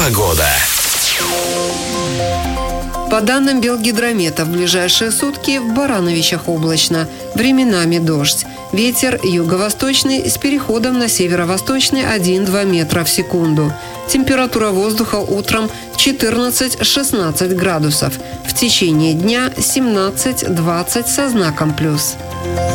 Погода. По данным Белгидромета, в ближайшие сутки в Барановичах облачно, временами дождь. Ветер юго-восточный с переходом на северо-восточный 1-2 метра в секунду. Температура воздуха утром 14-16 градусов. В течение дня 17-20 со знаком плюс.